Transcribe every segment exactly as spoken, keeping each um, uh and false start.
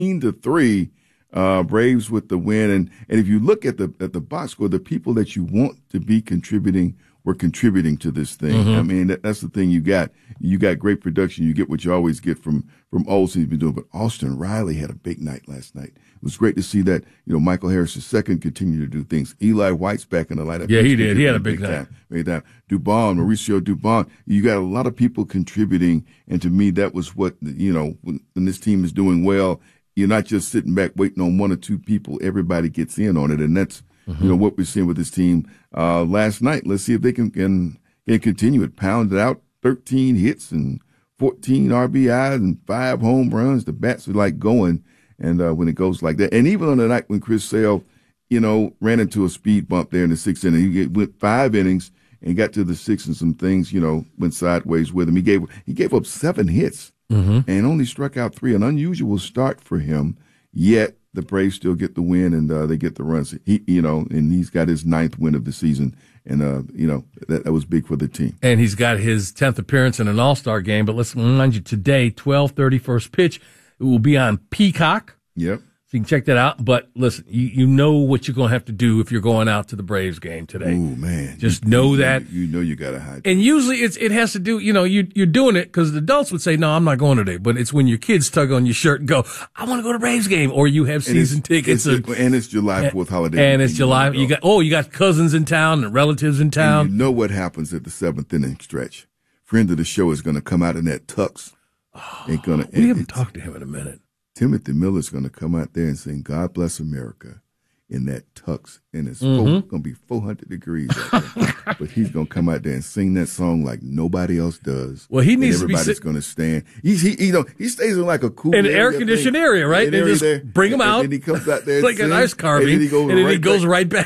to three. Uh, Braves with the win. And, and if you look at the, at the box score, the people that you want to be contributing were contributing to this thing. Mm-hmm. I mean, that, that's the thing you got. You got great production. You get what you always get from, from Olsen. He's been doing, but Austin Riley had a big night last night. It was great to see that, you know, Michael Harris the second continue to do things. Eli White's back in the lineup. Yeah, he did. He had a big, big night. Time, big time. Dubon, Mauricio Dubon. You got a lot of people contributing. And to me, that was what, you know, when, when this team is doing well, you're not just sitting back waiting on one or two people. Everybody gets in on it. And that's, mm-hmm. you know, what we're seeing with this team uh, last night. Let's see if they can, can, can continue it. Pounded out thirteen hits and fourteen R B Is and five home runs. The bats are like going. And uh, when it goes like that, and even on the night when Chris Sale, you know, ran into a speed bump there in the sixth inning, he went five innings and got to the sixth, and some things, you know, went sideways with him. He gave he gave up seven hits mm-hmm. and only struck out three. An unusual start for him. Yet the Braves still get the win, and uh, they get the runs. He, you know, and he's got his ninth win of the season, and uh, you know that, that was big for the team. And he's got his tenth appearance in an All-Star game. But let's remind you today, twelve thirty first pitch. It will be on Peacock. Yep. So you can check that out. But listen, you, you know what you're going to have to do if you're going out to the Braves game today. Oh, man. Just you, know you, that. You know you got to hide. And usually it's, it has to do, you know, you, you're doing it because the adults would say, no, I'm not going today. But it's when your kids tug on your shirt and go, I want to go to the Braves game. Or you have season and tickets. It's, or, and it's July fourth holiday. And it's July. You got, oh, you got cousins in town and relatives in town. And you know what happens at the seventh inning stretch. Friend of the show is going to come out in that tux. Oh, and gonna, we and haven't talked to him in a minute. Timothy Miller's going to come out there and sing God Bless America in that tux. And it's mm-hmm. going to be four hundred degrees out there. But he's going to come out there and sing that song like nobody else does. Well, he needs and everybody's to be sit- going to stand. He's, he, you know, he stays in like a cool in an air-conditioned area, right? And, and just there. bring him and, out. And then he comes out there like sing, an ice carving. And then he goes, and then right, he goes right back.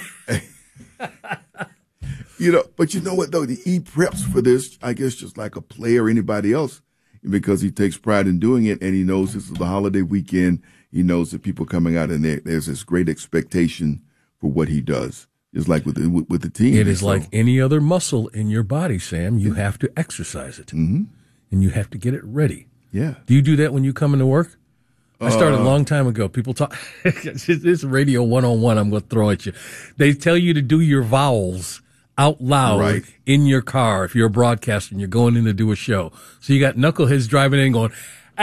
You know, but you know what, though? He preps for this, I guess, just like a player or anybody else, because he takes pride in doing it, and he knows this is the holiday weekend. He knows that people coming out, and there, there's this great expectation for what he does. It's like with the, with, with the team. It is so. Like any other muscle in your body, Sam. You have to exercise it, mm-hmm. and you have to get it ready. Yeah. Do you do that when you come into work? I started uh, a long time ago. People talk. This is Radio one oh one I'm going to throw at you. They tell you to do your vowels out loud right. in your car if you're a broadcaster and you're going in to do a show. So you got knuckleheads driving in going,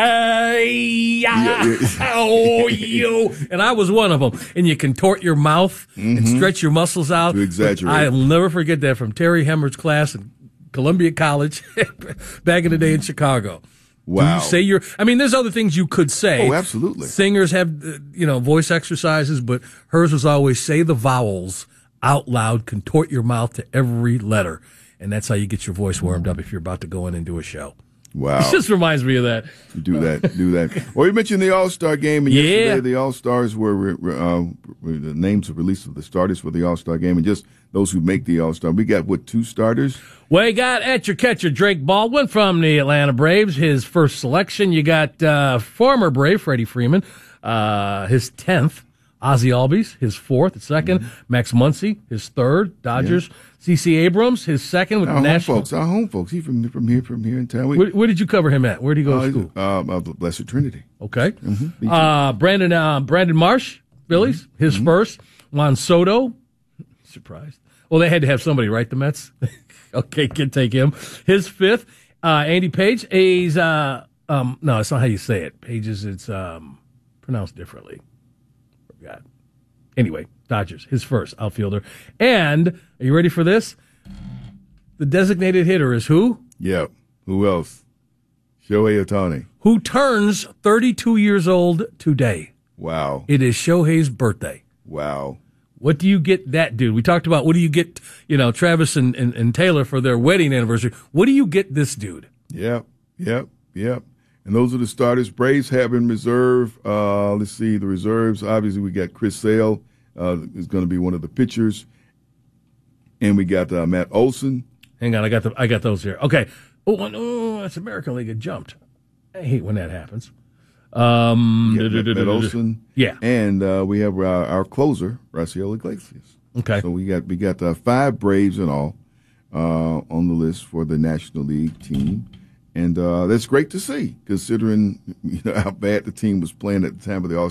Ay, yeah, yeah. Oh, you. And I was one of them. And you contort your mouth mm-hmm. and stretch your muscles out. To exaggerate. I'll never forget that from Terry Hemmer's class in Columbia College back in the day in Chicago. Wow. Do you say your, I mean, there's other things you could say. Oh, absolutely. Singers have, you know, voice exercises, but hers was always say the vowels out loud, contort your mouth to every letter. And that's how you get your voice warmed up if you're about to go in and do a show. Wow. It just reminds me of that. Do that, do that. Well, you mentioned the All-Star game, and yeah. yesterday the All-Stars were, uh, the names were released of the starters for the All-Star game, and just those who make the All-Star. We got, what, two starters? Well, you got etcher-catcher Drake Baldwin from the Atlanta Braves, his first selection. You got uh, former Brave Freddie Freeman, uh, his tenth. Ozzie Albies, his fourth, his second. Mm-hmm. Max Muncy, his third. Dodgers. Yeah. C C Abrams, his second with our the home National. Folks, our home folks. He from from here, from here in town. We, where, where did you cover him at? Where did he go uh, to school? Uh, uh, Blessed Trinity. Okay. Mm-hmm. Uh, Brandon uh, Brandon Marsh, Phillies, mm-hmm. his mm-hmm. first. Juan Soto, surprised. Well, they had to have somebody, right? The Mets. Okay, can take him. His fifth. Uh, Andy Page. He's uh, um, no, it's not how you say it. Pages, it's um, pronounced differently. Forgot. Anyway, Dodgers, his first outfielder. And, are you ready for this? The designated hitter is who? Yeah. Who else? Shohei Ohtani. Who turns thirty-two years old today. Wow. It is Shohei's birthday. Wow. What do you get that dude? We talked about what do you get, you know, Travis and, and, and Taylor for their wedding anniversary. What do you get this dude? Yep, yep, yep. And those are the starters. Braves have in reserve. Uh, let's see, the reserves. Obviously, we got Chris Sale uh, is going to be one of the pitchers, and we got uh, Matt Olson. Hang on, I got the I got those here. Okay. Oh, oh, that's American League. It jumped. I hate when that happens. Um, yeah, Matt, Matt Olson. Yeah, and uh, we have our, our closer, Raciel Iglesias. Okay. So we got we got uh, five Braves in all uh, on the list for the National League team. And uh, that's great to see, considering you know how bad the team was playing at the time of the All